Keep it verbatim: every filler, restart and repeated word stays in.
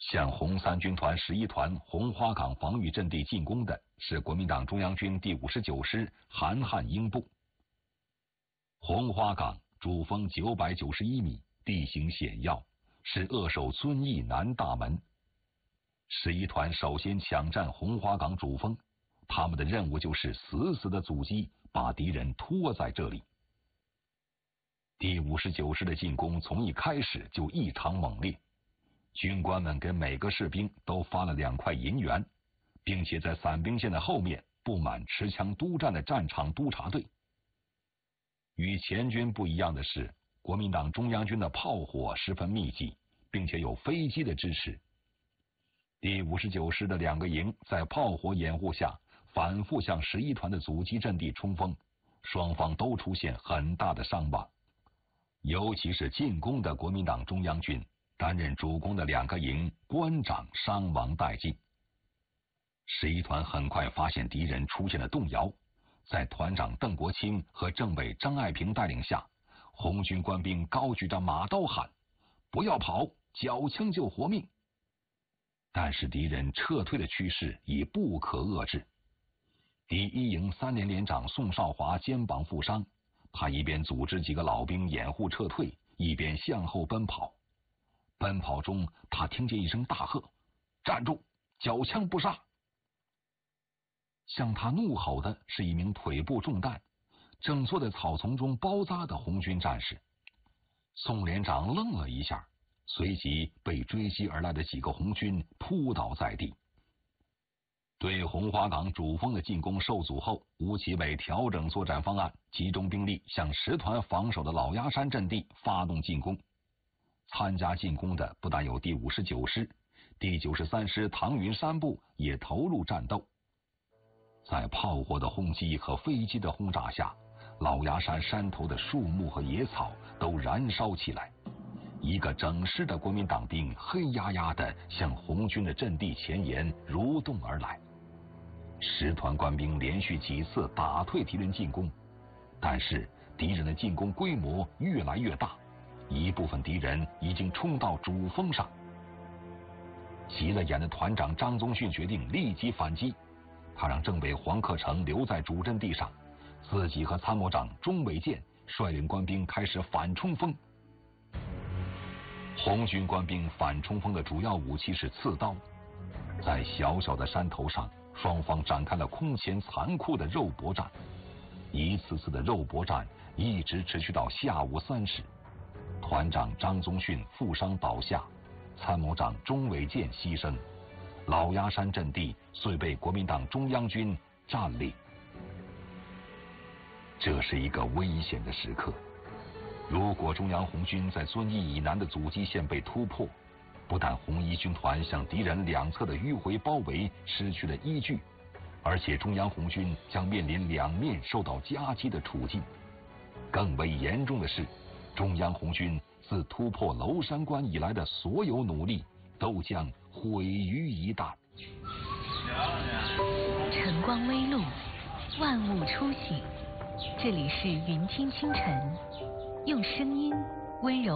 向红三军团十一团红花岗防御阵地进攻的是国民党中央军第五十九师韩汉英部。红花岗主峰九百九十一米，地形险要，是扼守遵义南大门。十一团首先抢占红花岗主峰，他们的任务就是死死的阻击，把敌人拖在这里。第五十九师的进攻从一开始就异常猛烈，军官们给每个士兵都发了两块银元，并且在散兵线的后面布满持枪督战的战场督察队。与前军不一样的是，国民党中央军的炮火十分密集，并且有飞机的支持。第五十九师的两个营在炮火掩护下，反复向十一团的阻击阵地冲锋，双方都出现很大的伤亡。尤其是进攻的国民党中央军，担任主攻的两个营官长伤亡殆尽。十一团很快发现敌人出现了动摇，在团长邓国清和政委张爱萍带领下，红军官兵高举着马刀喊：“不要跑，缴枪救活命！”但是敌人撤退的趋势已不可遏制。第一营三连连长宋少华肩膀负伤，他一边组织几个老兵掩护撤退，一边向后奔跑。奔跑中，他听见一声大喝：“站住！缴枪不杀！”向他怒吼的是一名腿部中弹、正坐在草丛中包扎的红军战士。宋连长愣了一下，随即被追击而来的几个红军扑倒在地。对红花岗主峰的进攻受阻后，吴奇伟调整作战方案，集中兵力向十团防守的老鸭山阵地发动进攻。参加进攻的不但有第五十九师，第九十三师唐云山部也投入战斗。在炮火的轰击和飞机的轰炸下，老鸭山山头的树木和野草都燃烧起来。一个整师的国民党兵黑压压地向红军的阵地前沿蠕动而来。十团官兵连续几次打退敌人进攻，但是敌人的进攻规模越来越大，一部分敌人已经冲到主峰上。急了眼的团长张宗逊决定立即反击，他让政委黄克诚留在主阵地上，自己和参谋长钟伟健率领官兵开始反冲锋。红军官兵反冲锋的主要武器是刺刀，在小小的山头上，双方展开了空前残酷的肉搏战。一次次的肉搏战一直持续到下午三时，团长张宗逊负伤倒下，参谋长钟伟健牺牲，老鸭山阵地遂被国民党中央军占领。这是一个危险的时刻，如果中央红军在遵义以南的阻击线被突破，不但红一军团向敌人两侧的迂回包围失去了依据，而且中央红军将面临两面受到夹击的处境。更为严重的是，中央红军自突破娄山关以来的所有努力都将毁于一旦。 晨光微露，万物初醒，这里是云听清晨，用声音温柔